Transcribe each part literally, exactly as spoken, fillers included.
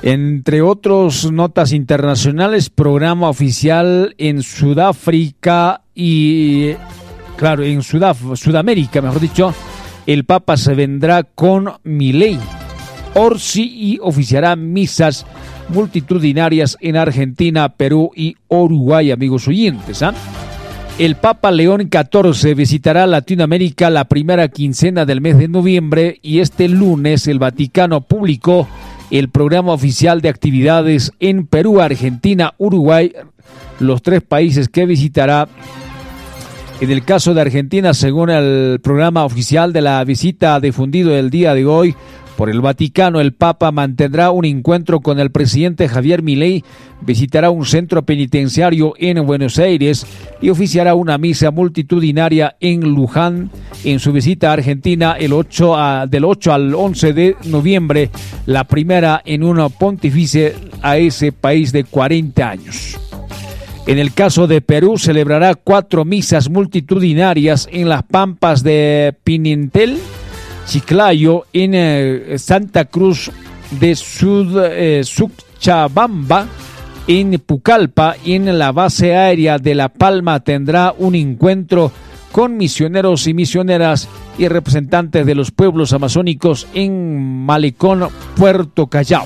Entre otros notas internacionales, programa oficial en Sudáfrica y, claro, en Sudaf- Sudamérica, mejor dicho, el Papa se vendrá con Milei, Orsi y oficiará misas multitudinarias en Argentina, Perú y Uruguay, amigos oyentes, ¿ah? El Papa León catorce visitará Latinoamérica la primera quincena del mes de noviembre y este lunes el Vaticano publicó el programa oficial de actividades en Perú, Argentina, Uruguay, los tres países que visitará. En el caso de Argentina, según el programa oficial de la visita difundido el día de hoy por el Vaticano, el Papa mantendrá un encuentro con el presidente Javier Milei, visitará un centro penitenciario en Buenos Aires y oficiará una misa multitudinaria en Luján. En su visita a Argentina el ocho a, del ocho al once de noviembre, la primera en una pontificia a ese país de cuarenta años. En el caso de Perú, celebrará cuatro misas multitudinarias en las pampas de Pinintel, Chiclayo, en eh, Santa Cruz de Sud, eh, Suchabamba, en Pucallpa y en la base aérea de La Palma tendrá un encuentro con misioneros y misioneras y representantes de los pueblos amazónicos en Malecón, Puerto Callao.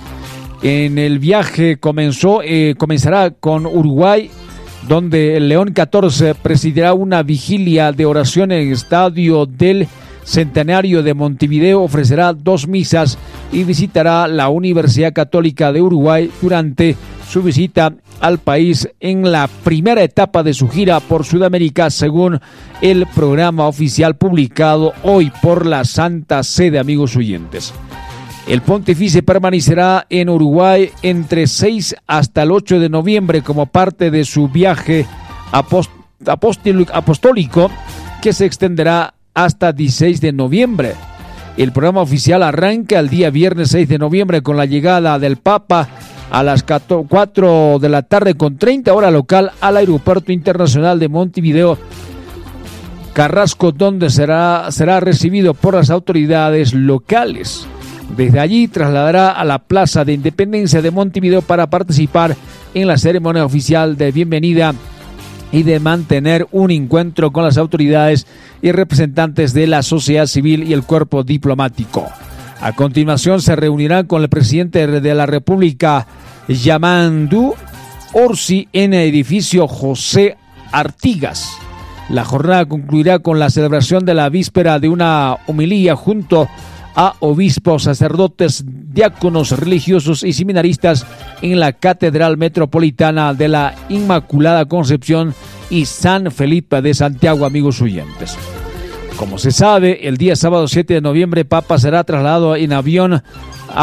En el viaje comenzó, eh, comenzará con Uruguay, donde el León catorce presidirá una vigilia de oración en el Estadio del Centenario de Montevideo, ofrecerá dos misas y visitará la Universidad Católica de Uruguay durante su visita al país en la primera etapa de su gira por Sudamérica, según el programa oficial publicado hoy por la Santa Sede, amigos oyentes. El pontífice permanecerá en Uruguay entre seis hasta el ocho de noviembre como parte de su viaje apost- apostólico que se extenderá hasta dieciséis de noviembre. El programa oficial arranca el día viernes seis de noviembre con la llegada del Papa a las cuatro de la tarde con treinta hora local al Aeropuerto Internacional de Montevideo Carrasco, donde será, será recibido por las autoridades locales. Desde allí trasladará a la Plaza de Independencia de Montevideo para participar en la ceremonia oficial de bienvenida y de mantener un encuentro con las autoridades y representantes de la sociedad civil y el cuerpo diplomático. A continuación se reunirá con el presidente de la República, Yamandu Orsi, en el edificio José Artigas. La jornada concluirá con la celebración de la víspera de una homilía junto a obispos, sacerdotes, diáconos religiosos y seminaristas en la Catedral Metropolitana de la Inmaculada Concepción y San Felipe de Santiago, amigos oyentes. Como se sabe, el día sábado siete de noviembre, Papa será trasladado en avión a,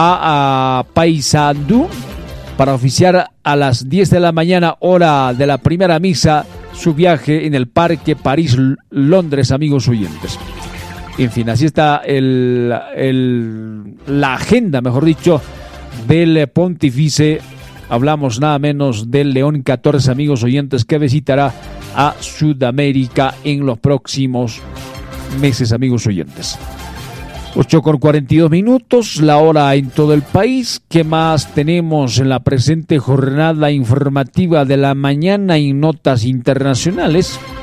a Paysandú para oficiar a las diez de la mañana, hora de la primera misa, su viaje en el Parque París-Londres, amigos oyentes. En fin, así está el, el, la agenda, mejor dicho, del pontífice. Hablamos nada menos del León catorce, amigos oyentes, que visitará a Sudamérica en los próximos meses, amigos oyentes. ocho con cuarenta y dos minutos, la hora en todo el país. ¿Qué más tenemos en la presente jornada informativa de la mañana en notas internacionales?